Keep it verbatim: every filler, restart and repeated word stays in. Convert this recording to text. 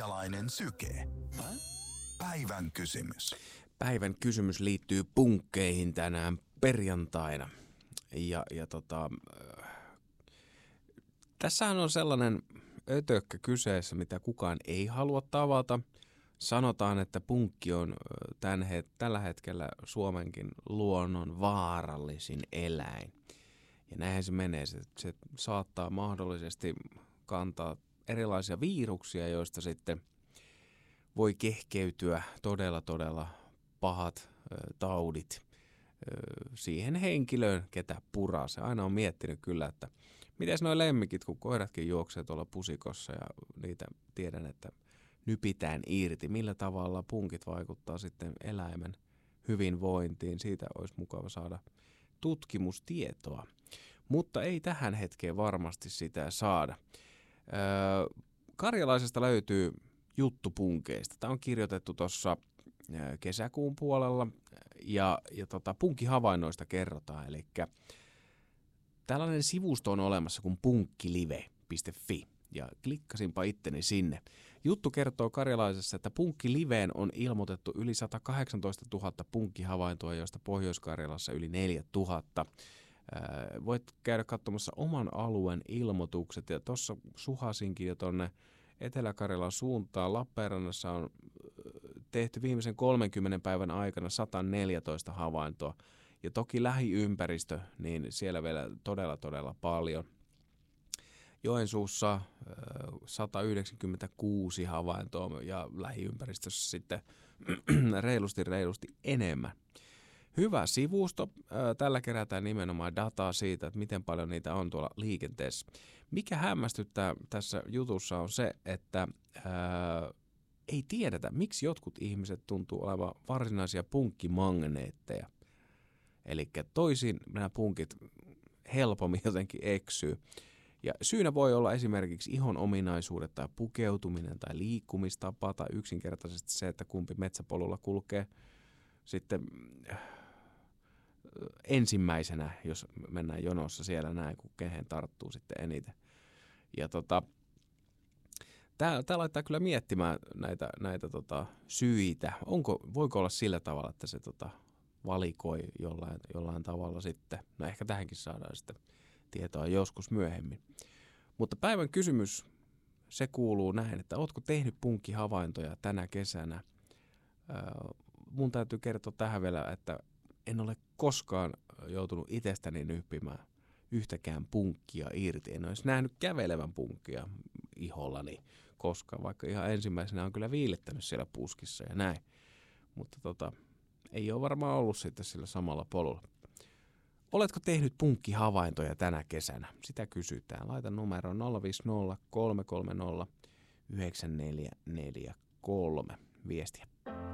Karjalainen syke. Päivän kysymys. Päivän kysymys liittyy punkkeihin tänään perjantaina. Ja, ja tota, äh, tässähän on sellainen ötökkä kyseessä, mitä kukaan ei halua tavata. Sanotaan, että punkki on tämän het- tällä hetkellä Suomenkin luonnon vaarallisin eläin. Ja näinhän se menee. Se, se saattaa mahdollisesti kantaa erilaisia viruksia, joista sitten voi kehkeytyä todella todella pahat ö, taudit ö, siihen henkilöön, ketä puraa. Se aina on miettinyt kyllä, että miten nuo lemmikit, kun koiratkin juoksee tuolla pusikossa ja niitä tiedän, että nypitään irti. Millä tavalla punkit vaikuttaa sitten eläimen hyvinvointiin. Siitä olisi mukava saada tutkimustietoa. Mutta ei tähän hetkeen varmasti sitä saada. Öö, Karjalaisesta löytyy juttu punkeista. Tämä on kirjoitettu tuossa kesäkuun puolella ja, ja tota, punkkihavainnoista kerrotaan. Eli tällainen sivusto on olemassa kuin punkkilive piste fi ja klikkasinpa itteni sinne. Juttu kertoo Karjalaisessa, että punkkiliveen on ilmoitettu yli sata kahdeksantoistatuhatta punkkihavaintoa, joista Pohjois-Karjalassa yli neljätuhatta. Voit käydä katsomassa oman alueen ilmoitukset ja tuossa suhasinkin jo tuonne Etelä-Karjalan suuntaan. Lappeenrannassa on tehty viimeisen kolmenkymmenen päivän aikana sata neljätoista havaintoa ja toki lähiympäristö, niin siellä vielä todella todella paljon. Joensuussa sata yhdeksänkymmentäkuusi havaintoa ja lähiympäristössä sitten reilusti reilusti enemmän. Hyvä sivusto. Tällä kerätään nimenomaan dataa siitä, että miten paljon niitä on tuolla liikenteessä. Mikä hämmästyttää tässä jutussa on se, että ää, ei tiedetä, miksi jotkut ihmiset tuntuu olevan varsinaisia punkkimagneetteja. Eli toisin nämä punkit helpommin jotenkin eksyy. Ja syynä voi olla esimerkiksi ihon ominaisuudet tai pukeutuminen tai liikkumistapa tai yksinkertaisesti se, että kumpi metsäpolulla kulkee sitten ensimmäisenä, jos mennään jonossa siellä näin, kun kehen tarttuu sitten eniten. Ja tota, tää, tää laittaa kyllä miettimään näitä, näitä tota, syitä. Onko, voiko olla sillä tavalla, että se tota, valikoi jollain, jollain tavalla sitten. No ehkä tähänkin saadaan sitten tietoa joskus myöhemmin. Mutta päivän kysymys, se kuuluu näin, että ootko tehnyt punkkihavaintoja tänä kesänä? Mun täytyy kertoa tähän vielä, että en ole koskaan joutunut itsestäni nyppimään yhtäkään punkkia irti. En olisi nähnyt kävelevän punkkia ihollani koskaan, vaikka ihan ensimmäisenä on kyllä viilettänyt siellä puskissa ja näin. Mutta tota, ei ole varmaan ollut sitten sillä samalla polulla. Oletko tehnyt punkkihavaintoja tänä kesänä? Sitä kysytään. Laita numero nolla viisi nolla kolme kolme nolla yhdeksän neljä neljä kolme viestiä.